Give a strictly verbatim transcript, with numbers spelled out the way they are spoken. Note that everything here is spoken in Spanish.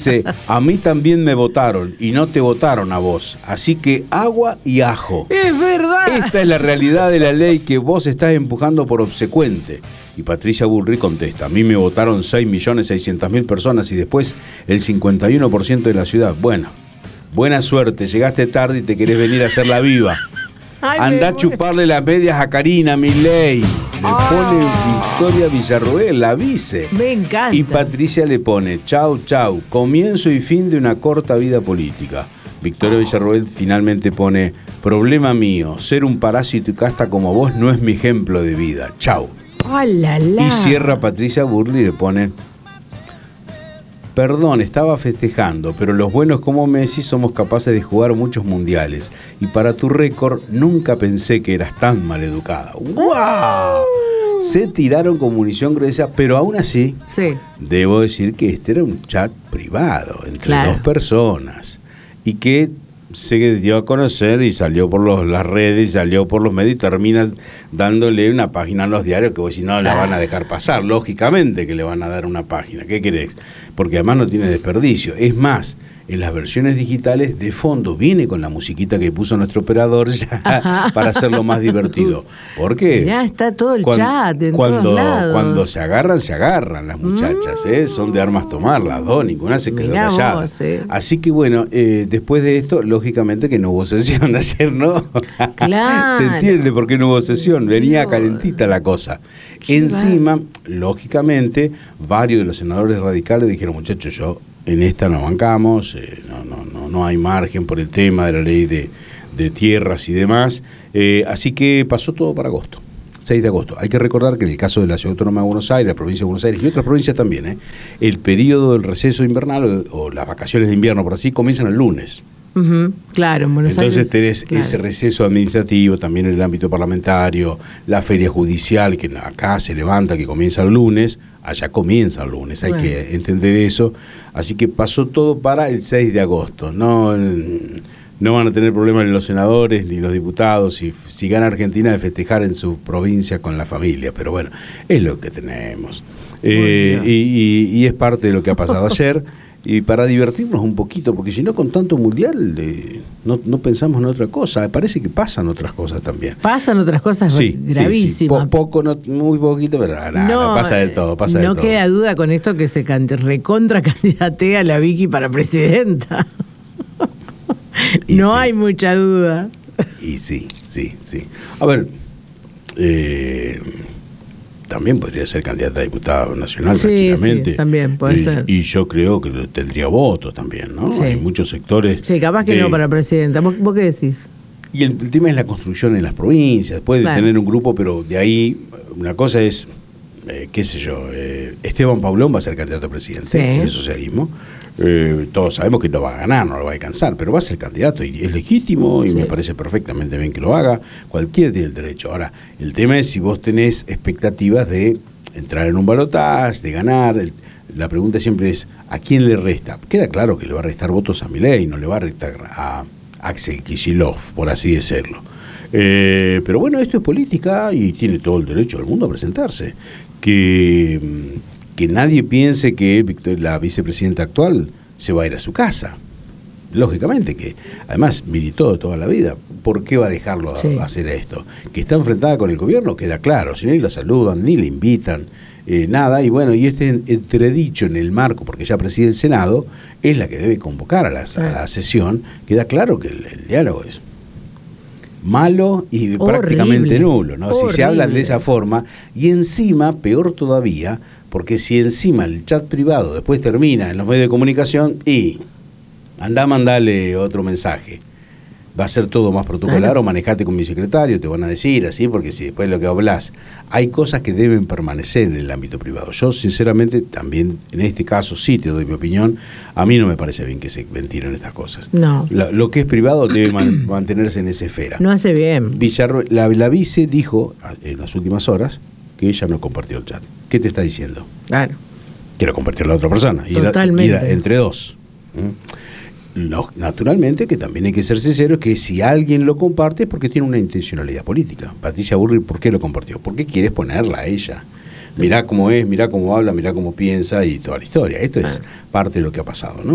dice, a mí también me votaron y no te votaron a vos, así que agua y ajo. Es verdad. Esta es la realidad de la ley que vos estás empujando por obsecuente. Y Patricia Bullrich contesta, a mí me votaron seis millones seiscientas mil personas y después el cincuenta y uno por ciento de la ciudad. Bueno, buena suerte, llegaste tarde y te querés venir a hacer la viva. Ay, Andá a chuparle las medias a Karina Milei. Le Oh. pone Victoria Villarroel, la vice. Me encanta. Y Patricia le pone, chau, chau, comienzo y fin de una corta vida política. Victoria Villarroel finalmente pone, problema mío, ser un parásito y casta como vos no es mi ejemplo de vida. Chau. Oh, la, la. Y cierra Patricia Bullrich y le pone, perdón, estaba festejando, pero los buenos como Messi somos capaces de jugar muchos mundiales. Y para tu récord, nunca pensé que eras tan maleducada. ¡Wow! Se tiraron con munición gruesa, pero aún así, Sí. debo decir que este era un chat privado entre Claro. dos personas. Y que se dio a conocer y salió por los, las redes, salió por los medios y termina dándole una página a los diarios que vos si no la van a dejar pasar. Lógicamente que le van a dar una página. ¿Qué querés? Porque además no tiene desperdicio. Es más, en las versiones digitales de fondo viene con la musiquita que puso nuestro operador ya Ajá. para hacerlo más divertido. ¿Por qué? Ya está todo el Cuan- chat en cuando, todos lados. Cuando se agarran, se agarran las muchachas, Mm. ¿eh? Son de armas tomar las dos, ninguna se quedó Mirá callada. vos, eh. Así que bueno, eh, después de esto, lógicamente que no hubo sesión ayer, ¿no? Claro. Se entiende por qué no hubo sesión, venía Dios. calentita la cosa. Qué Encima, lógicamente, varios de los senadores radicales dijeron, muchachos, yo en esta no bancamos, eh, no, no, no, no hay margen por el tema de la ley de, de tierras y demás, eh, así que pasó todo para agosto. seis de agosto. Hay que recordar que en el caso de la Ciudad Autónoma de Buenos Aires, la provincia de Buenos Aires y otras provincias también, ¿eh? el periodo del receso invernal o, o las vacaciones de invierno, por así, comienzan el lunes. Ujú, claro, en Buenos Entonces Aires. tenés Claro. ese receso administrativo también en el ámbito parlamentario, la feria judicial que acá se levanta, que comienza el lunes, allá comienza el lunes, hay Bueno. que entender eso. Así que pasó todo para el seis de agosto. No, no van a tener problemas ni los senadores ni los diputados si, si gana Argentina de festejar en su provincia con la familia. Pero bueno, es lo que tenemos. Eh, y, y, y es parte de lo que ha pasado ayer. Y para divertirnos un poquito, porque si no con tanto mundial eh, no, no pensamos en otra cosa. Parece que pasan otras cosas también. Pasan otras cosas Sí, gravísimas. sí, sí. Po- poco, no, muy poquito, pero nada, no, pasa de todo, pasa no de todo. queda duda con esto que se can- recontra candidatea a la Vicky para presidenta. Y no sí. hay mucha duda. Y sí, sí, sí. A ver, eh, también podría ser candidata a diputada nacional Sí, tranquilamente. sí, también puede y, ser. Y yo creo que tendría votos también, ¿no? Sí. Hay muchos sectores. Sí, capaz que de- no para presidenta. ¿Vos, vos qué decís? Y el, el tema es la construcción en las provincias. Puede Claro. tener un grupo, pero de ahí, una cosa es, eh, qué sé yo, eh, Esteban Paulón va a ser candidato a presidente Sí. en el socialismo. Eh, todos sabemos que no va a ganar, no lo va a alcanzar, pero va a ser candidato y es legítimo y Sí. me parece perfectamente bien que lo haga. Cualquiera tiene el derecho. Ahora, el tema es si vos tenés expectativas de entrar en un balotaje, de ganar. El- la pregunta siempre es, ¿a quién le resta? Queda claro que le va a restar votos a Milei, no le va a restar a Axel Kicillof, por así decirlo. Eh, pero bueno, esto es política y tiene todo el derecho del mundo a presentarse. Que, mm, que nadie piense que Victor- la vicepresidenta actual se va a ir a su casa. Lógicamente que, además, militó de toda la vida. ¿Por qué va a dejarlo a- Sí. a hacer esto? Que está enfrentada con el gobierno, queda claro. Si ni la saludan, ni le invitan, eh, nada. Y bueno, y este entredicho en el marco, porque ya preside el Senado, es la que debe convocar a, las- a la sesión. Queda claro que el, el diálogo es malo y Horrible, prácticamente nulo, ¿no? Si se horrible. hablan de esa forma, y encima, peor todavía, porque si encima el chat privado después termina en los medios de comunicación, y anda a mandarle otro mensaje. Va a ser todo más protocolar, Claro. o manejate con mi secretario, te van a decir así, porque si después lo que hablas, hay cosas que deben permanecer en el ámbito privado. Yo, sinceramente, también en este caso sí te doy mi opinión, a mí no me parece bien que se ventilen estas cosas. No. La- lo que es privado debe man- mantenerse en esa esfera. No hace bien. Villarro- la, la vice dijo a- en las últimas horas que ella no compartió el chat. ¿Qué te está diciendo? Claro. Que lo compartió la otra persona. Y era- Totalmente. y era entre dos. ¿Mm? No, naturalmente que también hay que ser sinceros que si alguien lo comparte es porque tiene una intencionalidad política. Patricia Bullrich, ¿por qué lo compartió? Porque quiere exponerla a ella. Mirá cómo es, mirá cómo habla, mirá cómo piensa y toda la historia. Esto es Ah. parte de lo que ha pasado, ¿no?